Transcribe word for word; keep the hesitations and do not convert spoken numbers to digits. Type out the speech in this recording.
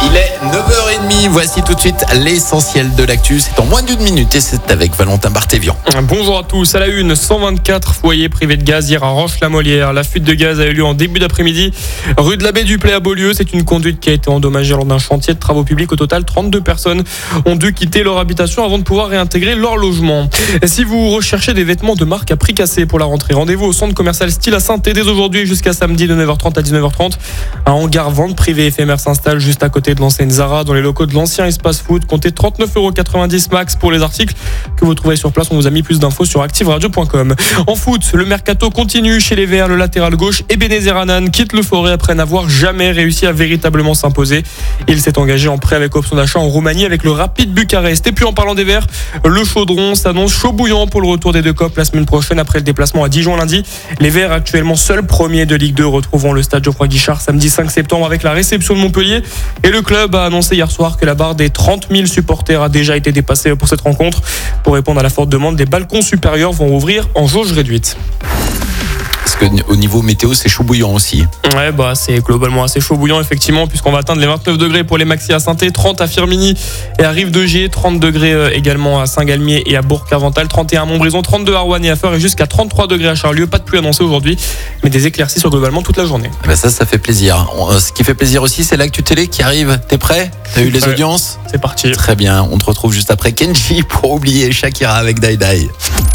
Il est neuf heures trente, voici tout de suite l'essentiel de l'actu. C'est en moins d'une minute et c'est avec Valentin Barthévian. Bonjour à tous. À la une, cent vingt-quatre foyers privés de gaz hier à Roche-la-Molière. La fuite de gaz a eu lieu en début d'après-midi, rue de la Baie du Play à Beaulieu. C'est une conduite qui a été endommagée lors d'un chantier de travaux publics. Au total, trente-deux personnes ont dû quitter leur habitation avant de pouvoir réintégrer leur logement. Si vous recherchez des vêtements de marque à prix cassé pour la rentrée, rendez-vous au centre commercial Style à Saint-Thé dès aujourd'hui jusqu'à samedi de neuf heures trente à dix-neuf heures trente. Un hangar vente privée éphémère s'installe juste à côté de l'enseigne Zara dans les locaux de l'ancien espace food. Comptez trente-neuf euros quatre-vingt-dix max pour les articles que vous trouverez sur place. On vous a mis plus d'infos sur active radio point com. En foot, le mercato continue chez les Verts. Le latéral gauche Ebenezer Hanan quitte le Forêt après n'avoir jamais réussi à véritablement s'imposer. Il s'est engagé en prêt avec option d'achat en Roumanie avec le Rapid Bucarest. Et puis en parlant des Verts, le Chaudron s'annonce chaud bouillant pour le retour des deux copes la semaine prochaine après le déplacement à Dijon lundi. Les Verts, actuellement seuls premiers de Ligue deux, retrouveront le stade Geoffroy Guichard samedi cinq septembre avec la réception de Montpellier. Et le club a annoncé hier soir que la barre des trente mille supporters a déjà été dépassée pour cette rencontre. Pour répondre à la forte demande, les balcons supérieurs vont ouvrir en jauge réduite. Parce qu'au niveau météo, c'est chaud bouillant aussi. Ouais, bah, c'est globalement assez chaud bouillant, effectivement, puisqu'on va atteindre les vingt-neuf degrés pour les maxi à Saint-Thé, trente à Firminy et à Rive-de-Gier, trente degrés également à Saint-Galmier et à Bourg-Avental, trente et un à Montbrison, trente-deux à Rouen et à Feurs et jusqu'à trente-trois degrés à Charlieu. Pas de pluie annoncée aujourd'hui, mais des éclaircies sur globalement toute la journée. Ben ça, ça fait plaisir. Ce qui fait plaisir aussi, c'est l'actu télé qui arrive. T'es prêt ? T'as eu les ouais, audiences ? C'est parti. Très bien. On te retrouve juste après Kenji pour oublier Shakira avec Dai Dai.